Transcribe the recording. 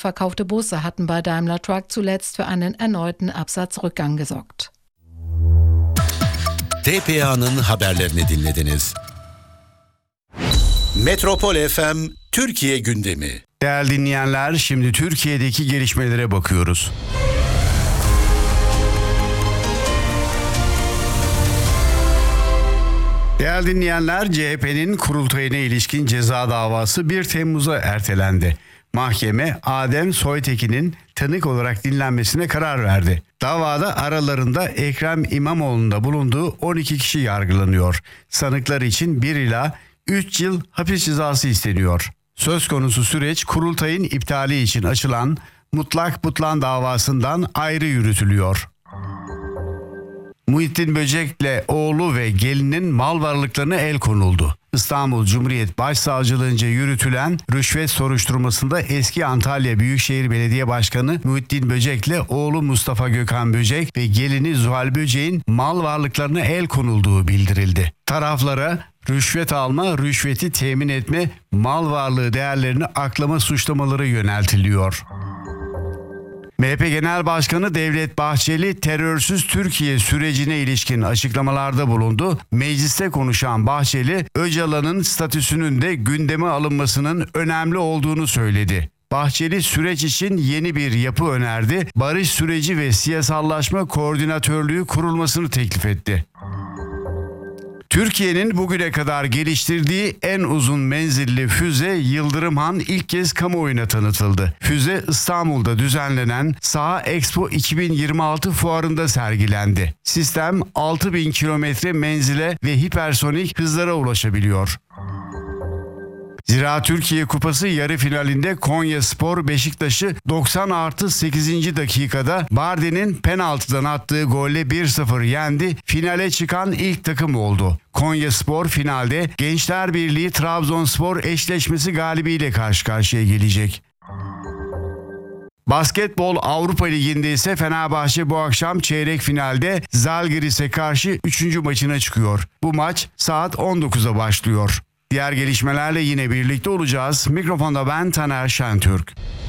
verkaufte Busse hatten bei Daimler Truck zuletzt für einen erneuten Absatzrückgang gesorgt. TPA'nın haberlerini dinlediniz. Metropol FM Türkiye gündemi. Değerli dinleyenler, şimdi Türkiye'deki gelişmelere bakıyoruz. Değerli dinleyenler, CHP'nin kurultayına ilişkin ceza davası 1 Temmuz'a ertelendi. Mahkeme, Adem Soytekin'in tanık olarak dinlenmesine karar verdi. Davada aralarında Ekrem İmamoğlu'nun da bulunduğu 12 kişi yargılanıyor. Sanıklar için 1 ila 3 yıl hapis cezası isteniyor. Söz konusu süreç kurultayın iptali için açılan mutlak butlan davasından ayrı yürütülüyor. Muhittin Böcek'le oğlu ve gelinin mal varlıklarına el konuldu. İstanbul Cumhuriyet Başsavcılığınca yürütülen rüşvet soruşturmasında eski Antalya Büyükşehir Belediye Başkanı Muhittin Böcek'le oğlu Mustafa Gökhan Böcek ve gelini Zuhal Böcek'in mal varlıklarına el konulduğu bildirildi. Taraflara rüşvet alma, rüşveti temin etme, mal varlığı değerlerini aklama suçlamaları yöneltiliyor. MHP Genel Başkanı Devlet Bahçeli terörsüz Türkiye sürecine ilişkin açıklamalarda bulundu. Mecliste konuşan Bahçeli, Öcalan'ın statüsünün de gündeme alınmasının önemli olduğunu söyledi. Bahçeli süreç için yeni bir yapı önerdi. Barış süreci ve siyasallaşma koordinatörlüğü kurulmasını teklif etti. Türkiye'nin bugüne kadar geliştirdiği en uzun menzilli füze Yıldırım Han ilk kez kamuoyuna tanıtıldı. Füze İstanbul'da düzenlenen Saha Expo 2026 fuarında sergilendi. Sistem 6000 kilometre menzile ve hipersonik hızlara ulaşabiliyor. Zira Türkiye Kupası yarı finalinde Konyaspor Beşiktaş'ı 90+8. dakikada Bardi'nin penaltıdan attığı golle 1-0 yendi. Finale çıkan ilk takım oldu. Konyaspor finalde Gençler Birliği Trabzonspor eşleşmesi galibiyle karşı karşıya gelecek. Basketbol Avrupa Ligi'nde ise Fenerbahçe bu akşam çeyrek finalde Zalgiris'e karşı 3. maçına çıkıyor. Bu maç saat 19'a başlıyor. Diğer gelişmelerle yine birlikte olacağız. Mikrofonda ben Taner Şentürk.